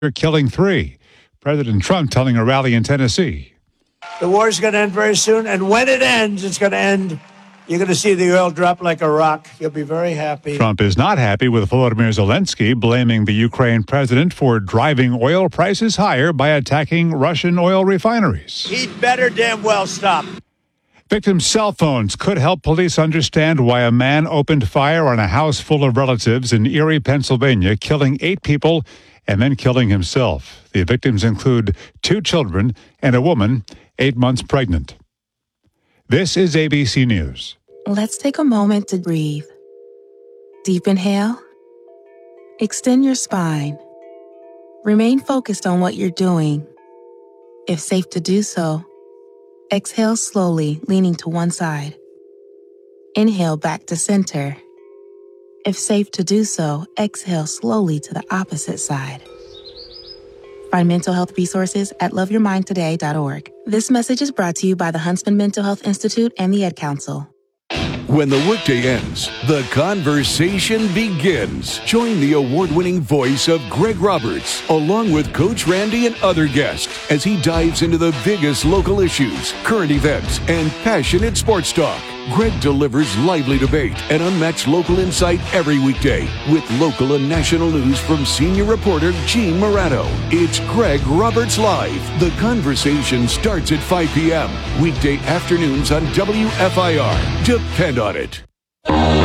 You're killing 3. President Trump telling a rally in Tennessee. The war is going to end very soon, and when it ends, it's going to end. You're going to see the oil drop like a rock. You'll be very happy. Trump is not happy with Volodymyr Zelensky, blaming the Ukraine president for driving oil prices higher by attacking Russian oil refineries. He'd better damn well stop. Victims' cell phones could help police understand why a man opened fire on a house full of relatives in Erie, Pennsylvania, killing 8 people and then killing himself. The victims include 2 children and a woman 8 months pregnant. This is ABC News. Let's take a moment to breathe. Deep inhale. Extend your spine. Remain focused on what you're doing. If safe to do so, exhale slowly, leaning to one side. Inhale back to center. If safe to do so, exhale slowly to the opposite side. Find mental health resources at loveyourmindtoday.org. This message is brought to you by the Huntsman Mental Health Institute and the Ad Council. When the workday ends, the conversation begins. Join the award-winning voice of Greg Roberts, along with Coach Randy and other guests, as he dives into the biggest local issues, current events, and passionate sports talk. Greg delivers lively debate and unmatched local insight every weekday, with local and national news from senior reporter Gene Morato. It's Greg Roberts Live. The conversation starts at 5 p.m. weekday afternoons on WFIR. Depend on it.